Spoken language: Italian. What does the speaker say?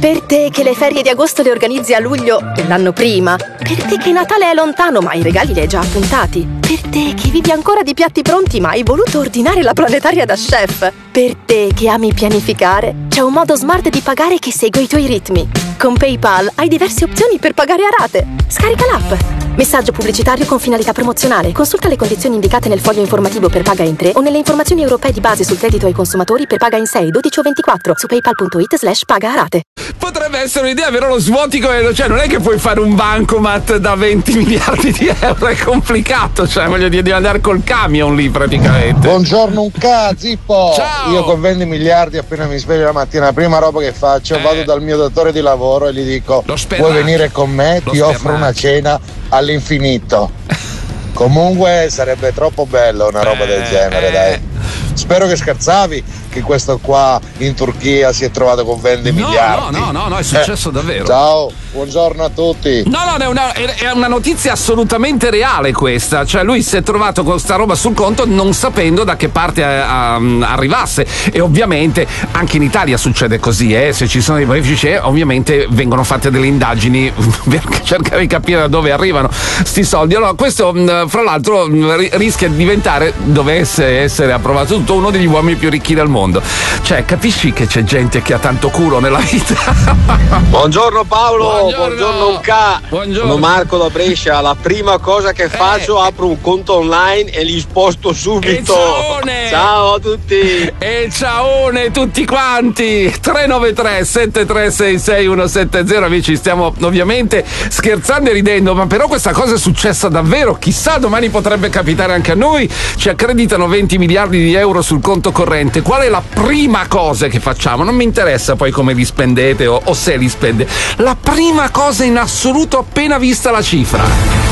Per te che le ferie di agosto le organizzi a luglio l'anno prima. Per te che Natale è lontano ma i regali li hai già appuntati. Per te che vivi ancora di piatti pronti ma hai voluto ordinare la planetaria da chef. Per te che ami pianificare, c'è un modo smart di pagare che segue i tuoi ritmi. Con PayPal hai diverse opzioni per pagare a rate. Scarica l'app. Messaggio pubblicitario con finalità promozionale. Consulta le condizioni indicate nel foglio informativo per paga in 3 o nelle informazioni europee di base sul credito ai consumatori per paga in 6, 12 o 24 su paypal.it/paga a rate. Potrebbe essere un'idea, però lo svuotico cioè non è che puoi fare un bancomat da 20 miliardi di euro, è complicato, cioè voglio dire, devi andare col camion lì praticamente. Buongiorno Zippo. Ciao. Io con 20 miliardi appena mi sveglio la mattina, la prima roba che faccio, vado dal mio datore di lavoro e gli dico: vuoi venire con me? Ti offro una cena all'infinito. Comunque sarebbe troppo bello una roba del genere, dai. Spero che scherzavi, che questo qua in Turchia si è trovato con 20 miliardi. No, è successo davvero. Ciao, buongiorno a tutti. No, è una notizia assolutamente reale questa. Cioè lui si è trovato con sta roba sul conto non sapendo da che parte arrivasse. E ovviamente anche in Italia succede così, se ci sono dei benefici, ovviamente vengono fatte delle indagini per cercare di capire da dove arrivano sti soldi. Allora questo fra l'altro rischia di diventare, dovesse essere approvato tutto, uno degli uomini più ricchi del mondo. Cioè, capisci che c'è gente che ha tanto culo nella vita? Buongiorno Paolo, buongiorno Luca. Sono Marco da Brescia. La prima cosa che faccio, apro un conto online e li sposto subito. Ciao a tutti. E ciaone tutti quanti. 393 7366 170. Amici, stiamo ovviamente scherzando e ridendo, ma però questa cosa è successa davvero. Chissà, domani potrebbe capitare anche a noi. Ci accreditano 20 miliardi di euro sul conto corrente. Qual è la prima cosa che facciamo? Non mi interessa poi come li spendete o se li spende. La prima cosa in assoluto appena vista la cifra.